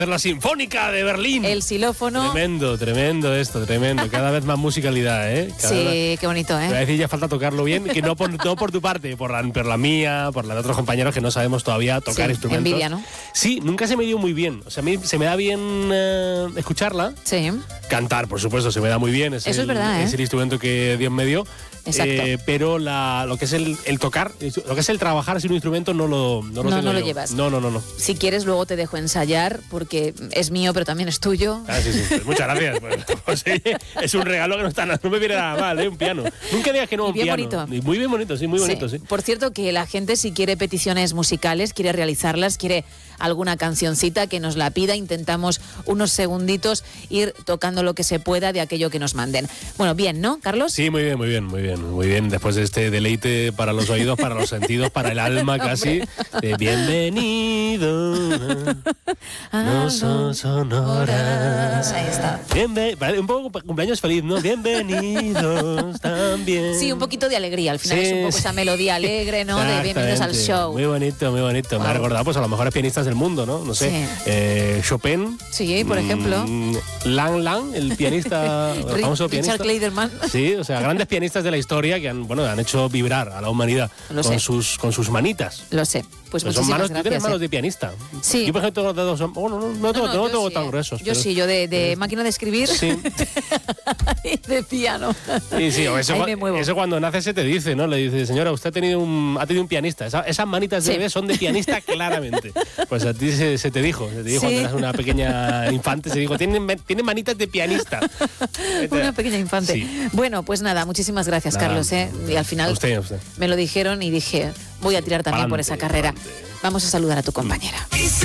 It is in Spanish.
La Sinfónica de Berlín. El xilófono. Tremendo esto, tremendo. Cada vez más musicalidad, ¿eh? Sí, qué bonito, ¿eh? Te voy a decir, ya falta tocarlo bien, que no por tu parte, por la mía, por la de otros compañeros que no sabemos todavía tocar instrumentos. Envidia, ¿no? Sí, nunca se me dio muy bien. O sea, a mí se me da bien escucharla. Sí. Cantar, por supuesto, se me da muy bien. Eso es verdad, ¿eh? Es el instrumento que Dios me dio. Exacto. Pero lo que es el tocar, lo que es el trabajar sin un instrumento no lo tengo lo yo. llevas. No. Si quieres, luego te dejo ensayar, porque es mío, pero también es tuyo. Ah, sí. Pues muchas gracias. Pues, es un regalo que no me viene nada mal, un piano. Nunca digas que no, un piano. Bonito. Muy bien bonito, sí, muy bonito, sí. Por cierto, que la gente, si quiere peticiones musicales, quiere realizarlas, quiere alguna cancioncita, que nos la pida. Intentamos unos segunditos ir tocando lo que se pueda de aquello que nos manden. Bueno, bien, ¿no, Carlos? Sí, muy bien. Después de este deleite para los oídos, para los sentidos, para el alma casi. Bienvenido no son sonoras. Ahí está. Un poco cumpleaños feliz, ¿no? Bienvenidos también. Sí, un poquito de alegría. Al final Sí, es un poco esa melodía alegre, ¿no? De bienvenidos al show. Muy bonito. Wow. Me ha recordado pues a los mejores pianistas del mundo, ¿no? No sé. Sí. Chopin. Sí, por ejemplo. Lang, el pianista, el famoso pianista. Richard Clayderman. Sí, o sea, grandes pianistas de la historia que han hecho vibrar a la humanidad con sus manitas. Lo sé. Pues son muchísimas manos, gracias. tú tienes manos de pianista. Sí. Yo, por ejemplo, tengo dedos. No tengo tan gruesos. Yo sí, yo de máquina de escribir. Sí. Y de piano. Sí, o eso, Ahí me muevo. eso cuando nace se te dice, ¿no? Le dice, señora, usted ha tenido un pianista. Esas manitas de bebé son de pianista claramente. Pues a ti se te dijo cuando eras una pequeña infante, se dijo, tiene manitas de pianista. Una pequeña infante. Sí. Bueno, pues nada, muchísimas gracias, Carlos. Y al final usted. me lo dijeron y dije, voy a tirar también por esa carrera. Vamos a saludar a tu compañera.